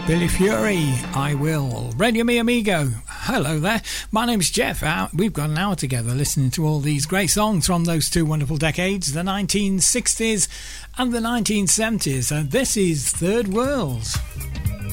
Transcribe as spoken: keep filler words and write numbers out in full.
Billy Fury, I Will. Radio Mi Amigo, hello there. My name's Jeff. Uh, we've got an hour together listening to all these great songs from those two wonderful decades, the nineteen sixties and the nineteen seventies. And this is Third World.